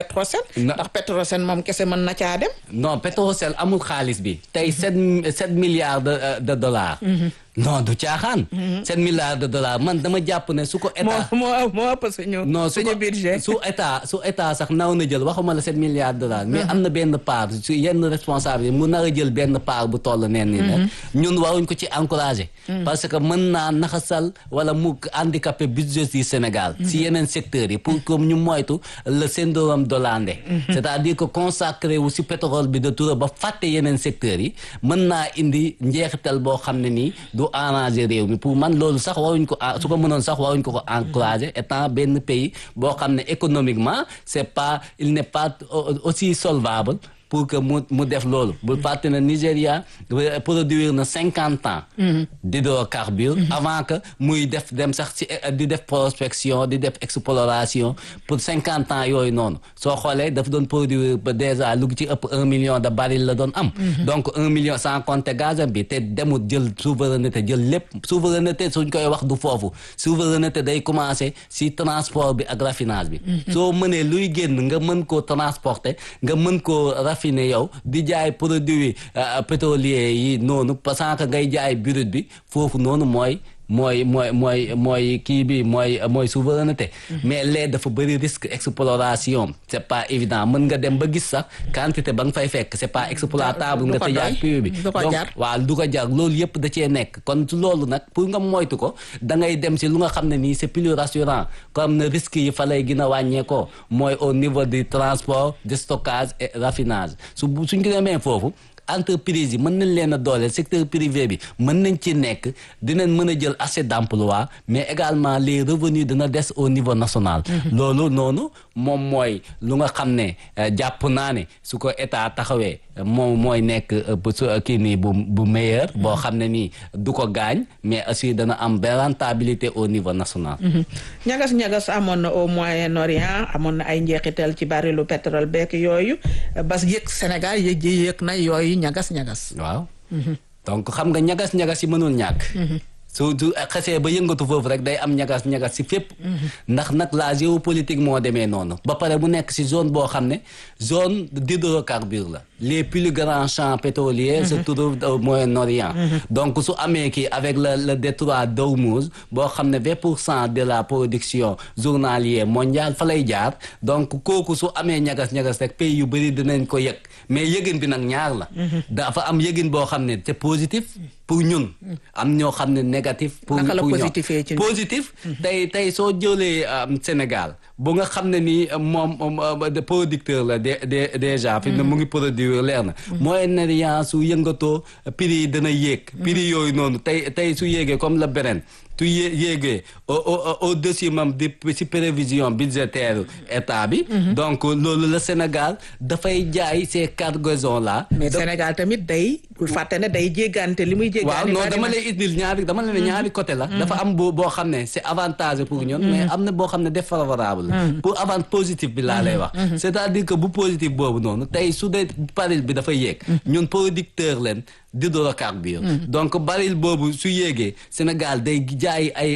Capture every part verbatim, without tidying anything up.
Petrosen ndax Petrosen moom kese mën na caa dem. non Petrosen amul xaalis bi tey sept sept milliards de de dollars. non du caaxaan. sept milliards de dollars man dama jàpp ne su ko état. moo moo moo ëpp suñu. non su suñu budget su état su état sax naw na jël waxuma la sept milliards de dollars. mais am na benn part su yenn responsable yi mu nar a jël benn part bu toll neen ni nag ñun waruñ ko ci encourager. parce que mën naa naxasal wala mu handicapé budget yi Sénégal. si yeneen secteurs yi pour que ñu moytu le syndrome d'Hollande. c'est-à-dire que consacré wu si pétrole bi de Touré ba fàtte yeneen secteurs yi mën naa indi njeexital boo xam ne nii du arranger réew mi pour man loolu sax waruñ ko su ko mënoon sax waruñ ko ko encourager étant benn pays boo xam ne économiquement c'est pas il n'est pas aussi solvable pour que mu mu def loolu bu fàtte na Nigéria produire na cinquante ans d'hydrocarbures avant que muy def dem sax ci di def prospection di def exploration pour cinquante ans yooyu noonu soo xoolee daf doon produire ba déjà lu ci ëpp un million de barils la doon am donc un million sans compter gazam bi te demut jël souveraineté jël lépp souveraineté suñ koy wax du foofu souveraineté day commencer ci transport bi ak raffinage bi soo mënee luy génn nga mën koo transporter nga mën koo raffiné yow di jaay produit pétrolier yi noonu parce que ngay jaay brut bi foofu noonu mooy mooy mooy mooy mooy kii bi mooy mooy souveraineté mais lee dafa bëri risque exploration c'est pas évident mën nga dem ba gis sax quantité ba nga fay fekk c'est pas exploitable nga tëjaat puits bi donc waaw du ko jar loolu yëpp da cee nekk kon loolu nag pour nga moytu ko da ngay dem si lu nga xam ne nii c'est plus rassurant comme ne risque yi fa lay gën a wàññeekoo mooy au niveau du transport de stockage et raffinage su suñ ko demee foofu entreprise yi mën nañ leen a dooleel secteur privé bi mën nañ ci nekk dinañ mën a jël assez d'emploi mais également les revenus dina des au niveau national loolu noonu moom mooy lu nga xam ne jàpp naa ne su ko état taxawee moom mooy nekk su kii nii bu bu meilleur boo xam ne nii du ko gaañ mais aussi dana am benn rentabilité au niveau national ñagas-ñagas amoon na au Moyen-Orient amoon na ay njeexital ci barilu pétrole beek yooyu bas yëg Sénégal yëg ji yëg na yooyu ñagas-ñagas waaw donc xam nga ñagas-ñagas yi mënul ñàkk su su xasee ba yëngatu foofu rek day am ñagas-ñagas si fépp ndax nag la géopolitique moo demee noonu ba pare mu nekk si zone boo xam ne zone d'hydrocarbures la les plus grands champs pétroliers se trouvent au Moyen-Orient donc su amee kii avec le le détroit d'Ormuz boo xam ne vingt pour cent de la production journalière mondiale fa lay jaar donc kooku su amee ñagas-ñagas rek pays yu bëri dinañ ko yëg mais yëgin bi nag ñaar la dafa am yëgin boo xam ne c'est positif pour ñun am ñoo xam ne négatif pour pour ñoom positif tey tey soo jëlee Sénégal bu nga xam ne ni moom producteur la de déjà fi ne mu ngi produire leer na Moyen-Orient su yëngatoo prix yi dana yéeg prix yooyu noonu tey tey su yéegee comme le Brent tu yé yéegee au-dessus même di ci prévision budgétaire état bi donc loolu la Sénégal dafay jaay ces cargaisons là mais Sénégal tamit day bu fàtte ne day jéggante li muy jéggaani waaw non dama lay indil ñaari dama la ne ñaari côté la dafa am boo boo xam ne c'est avantageux pour ñun mais am na boo xam ne défavorable pour avant positif bi laa lay wax c'est-à-dire que bu positif boobu noonu tey su dee baril bi dafa yéeg ñun producteur leen d'hydrocarbures donc baril boobu su yéegee Sénégal day jaay ay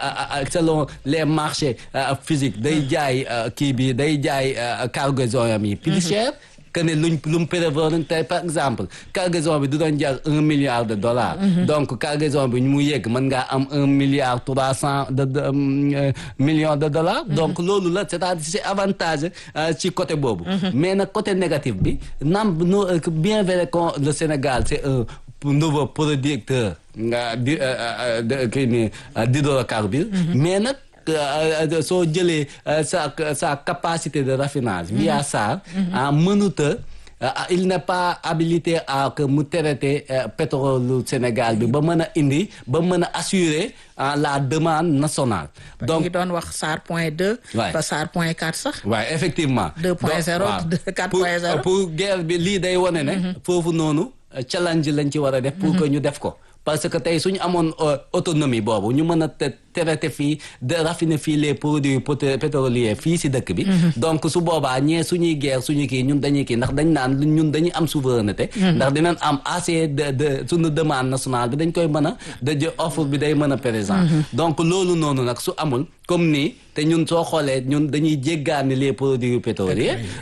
selon les marchés physiques day jaay kii bi day jaay cargaison yam yi plus cher que ne luñ lu mu prévoir tey par exemple cargaison bi du doon jar un milliard de dollars donc cargaison bi ñu mu yegg mën ngaa am un milliard trois cent de millions de dollars donc loolu la c'est-à-dire c'est avantage ci côté boobu mais nag côté négatif bi naam bien vrai que le Sénégal c'est un nouveau producteur nga di kii ni d'hydrocarbures mais nag soo jëlee sa sa capacité de raffinage via ça mënuta il n'est pas habilité à que mu traiter pétrole Sénégal bi ba mën a indi ba mën a assurer la demande nationale. donc ñu doon wax SAR point deux. ba SAR point quatre sax. waaw effectivement. deux point zéro quatre point zéro pour guerre bi lii day wane ne. foofu noonu challenge lañ ci war a def. pour que ñu def ko. parce que tey suñu amoon autonomie boobu ñu mën a traité fii de raffiner fii les produits pétroliers fii si dëkk bi donc su boobaa ñee suñuy guerre suñu kii ñun dañuy kii ndax dañ naan ñun dañuy am souveraineté ndax dinañ am assez de de suñu demande nationale bi dañ koy mën a de offre bi day mën a présent donc loolu noonu nag su amul comme nii te ñun soo xoolee ñun dañuy jéggaani les produits pétroliers